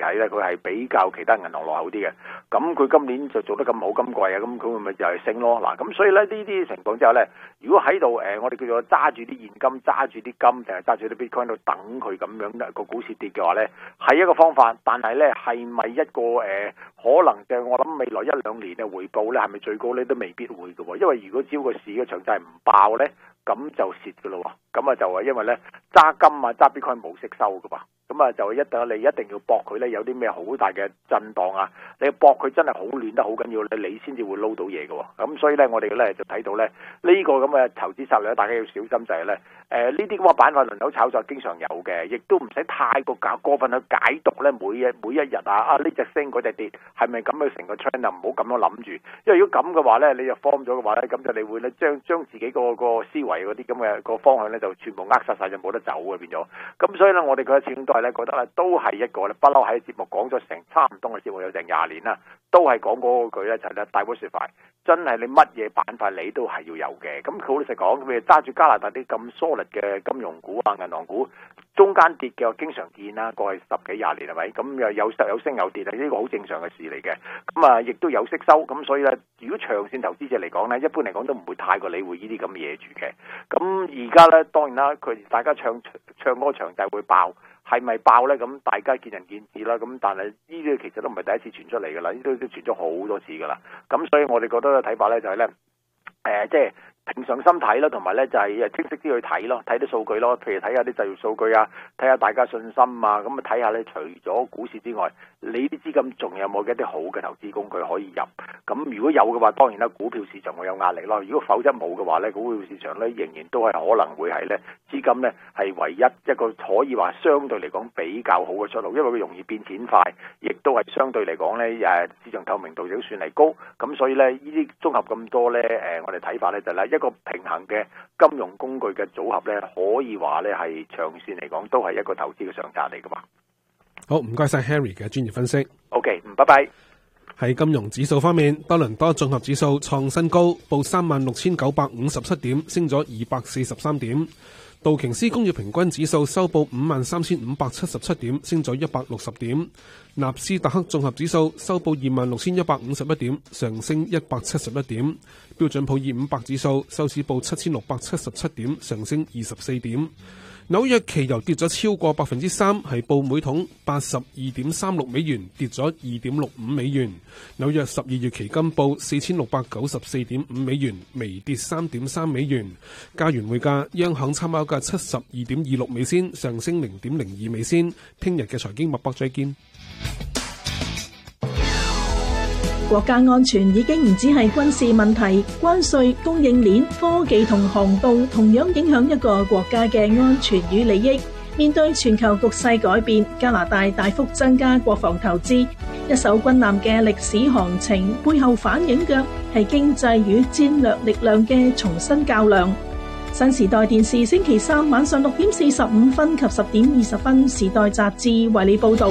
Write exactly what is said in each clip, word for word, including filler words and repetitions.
睇咧，佢係比較其他銀行落後啲嘅。咁佢今年就做得咁好，咁貴啊，咁佢咪就係升咯。嗱，咁所以咧呢啲情況之後咧，如果喺度誒，我哋叫做揸住啲現金、揸住啲金定係揸住啲 Bitcoin 度等佢咁樣個股市跌嘅話咧，係一個方法。但係咧係咪一個誒、呃、可能嘅？我諗未來一兩年嘅回報咧係咪最高咧都未必會嘅喎。因為如果只要個市嘅長債唔爆咧，咁就蝕嘅咯喎。咁啊就係因為咧揸金啊揸 Bitcoin 冇息收嘅噃。咁啊就一定你一定要搏佢咧，有啲咩好大嘅震盪啊！你搏佢真係好亂得好緊要咧，你先至會撈到嘢嘅喎。咁所以咧，我哋咧就睇到咧呢個咁嘅投資策略，大家要小心就係咧，誒呢啲咁嘅板塊輪流炒作經常有嘅，亦都唔使太過搞過分去解讀咧每一每一日啊啊呢隻升嗰隻跌係咪咁嘅成個 trend 啊？唔好咁樣諗住，因為如果咁嘅話咧，你就 form 咗嘅話咧，咁就你會咧將將自己個個思維嗰啲咁嘅個方向咧就全部扼殺晒，就冇得走嘅變咗。咁所以咧，我哋覺得始終都係咧覺得咧都係一個咧不嬲喺節目講咗成差唔多嘅節目有成廿年啦，都係講嗰句咧就係咧 diversify， 真係你乜嘢板塊你都係要有嘅。咁好老實講，譬如揸住加拿大啲咁 solid 嘅金融股啊、銀行股，中間跌嘅我經常見啦，過去十幾廿年係咪？咁又有有升有跌啊，呢個好正常嘅事嚟嘅。咁啊，亦都有息收，咁所以咧，如果長線投資者嚟講咧，一般嚟講都唔會太過理會呢啲咁嘅嘢住嘅。咁而家咧，當然啦，佢大家唱唱嗰個長債會爆。係咪爆呢？咁大家見仁見智啦。咁但係呢啲其實都唔係第一次傳出嚟㗎啦，呢啲都傳咗好多次㗎啦。咁所以我哋覺得嘅睇法呢，就係呢，誒即係平常心睇啦，同埋呢就係清晰啲去睇咯，睇啲數據咯。譬如睇下啲就業數據啊，睇下大家信心啊，咁啊睇下呢，除咗股市之外，你啲資金仲有冇一啲好嘅投資工具可以入？咁如果有嘅話，當然啦，股票市場會有壓力咯。如果否則冇嘅話呢，股票市場呢仍然都係可能會係呢資金呢係唯一一個可以話相對嚟講比較好嘅出路，因為佢容易變錢快，亦都係相對嚟講呢誒市場透明度亦都算係高。咁所以呢，呢啲綜合咁多呢，誒我哋睇法呢就係一個平衡嘅金融工具嘅組合呢，可以話呢係長線嚟講都係一個投資嘅上策嚟㗎嘛。 好，唔該晒 Harry 嘅專業分析。 OK， 嗯，拜拜。 喺金融指數方面，多倫多綜合指數創新高，報三萬六千九百五十七點，升咗二百四十三點。道瓊斯工業平均指數收報五萬三千五百七十七點，升咗一百六十點。納斯達克綜合指數收報二萬六千一百五十一點，上升一百七十一點。標準普爾五百指數收市報七千六百七十七點，上升二十四點。紐約期油跌咗超過百分之三，係報每桶八十二點三六美元，跌咗二點六五美元。紐約十二月期金報四千六百九十四點五美元，微跌三點三美元。加元匯價，央行參考價七十二點二六美仙，上升零點零二美仙。聽日嘅財經脈搏再見。 國家安全已經唔止係軍事問題，關稅、供應鏈、科技同航道同樣影響一個國家嘅安全與利益。面對全球局勢改變，加拿大大幅增加國防投資，一艘軍艦嘅歷史航程背後反映嘅係經濟與戰略力量嘅重新較量。新時代電視星期三晚上六點四十五分及十點二十分，時代雜誌為你報道。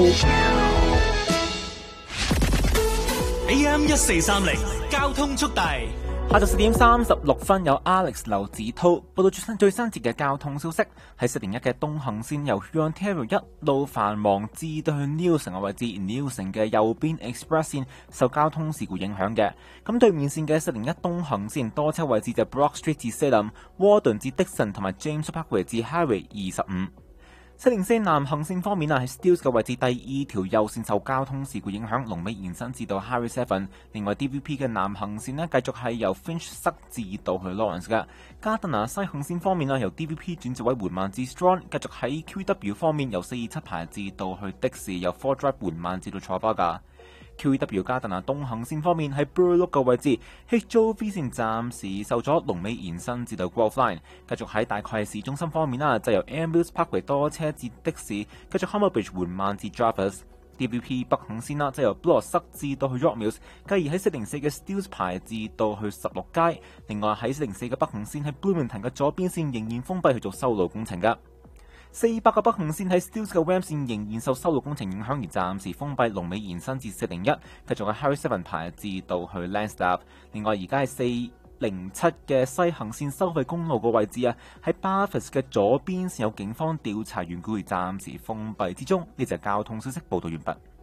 A M 一四三零交通速遞， 下晝四點三十六分有 Alex 劉子濤報道最新最新節嘅交通消息。喺四零一嘅東行線由 Ontario 一路繁忙至到去 Neil 城嘅位置 ，Neil 城嘅右邊 Express 線受交通事故影響嘅。咁對面線嘅四零一東行線多車位置就 Brock Street 至 Salem、Warden 至 Dixon 同埋 James Parkway 至 Highway 二十五。四零四南行線方面啊，喺 Steeles 嘅位置第二條右線受交通事故影響，龍尾延伸至到 Highway seven。另外 D V P 嘅南行線呢，繼續係由 Finch 塞至到去 Lawrence 嘅。加德納西行線方面啊，由 D V P 轉接位緩慢至 Strong， 繼續喺 Q W 方面由四二七排至到去的士，由 Ford Drive 緩慢至到坐巴噶。Q W 加德納東行線方面喺 Burloak 嘅位置 H O V 線暫時受阻，龍尾延伸至到 Grove Line。繼續喺大概係市中心方面啦，就由 Ambrose Parkway 多車至的士，繼續 Humber Bridge 緩慢至 Jarvis。D V P 北行線啦，就由 Bloor 塞至到去 York Mills， 繼而喺四零四嘅 Steeles 排至到去十六街。另外喺四零四嘅北行線喺 Bloomington 嘅左邊線仍然封閉去做修路工程噶。四百嘅北行線喺 Steeles 嘅 Ram 線仍然受修路工程影響而暫時封閉，龍尾延伸至四零一，繼續喺 Highway seven 排至到去 Lansdowne。另外而家係四零七嘅西行線收費公路個位置啊，喺 Bathurst 嘅左邊線有警方調查緣故而暫時封閉之中。呢就係交通消息報道完畢。